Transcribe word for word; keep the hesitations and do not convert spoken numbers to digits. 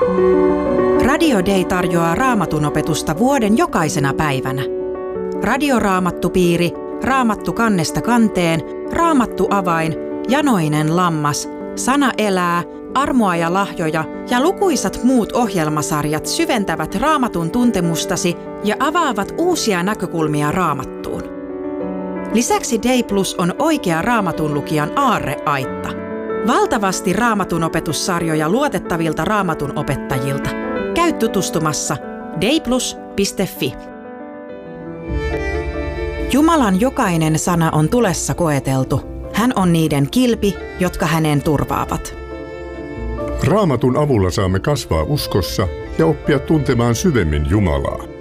Radio Day tarjoaa Raamatun opetusta vuoden jokaisena päivänä. Radioraamattupiiri, Raamattu kannesta kanteen, Raamattu avain, Janoinen lammas, Sana elää, Armoa ja lahjoja ja lukuisat muut ohjelmasarjat syventävät Raamatun tuntemustasi ja avaavat uusia näkökulmia Raamattuun. Lisäksi Day Plus on oikea Raamatun lukijan aarreaitta. Valtavasti Raamatun opetussarjoja luotettavilta Raamatun opettajilta. Käy tutustumassa dayplus piste fi. Jumalan jokainen sana on tulessa koeteltu. Hän on niiden kilpi, jotka häneen turvaavat. Raamatun avulla saamme kasvaa uskossa ja oppia tuntemaan syvemmin Jumalaa.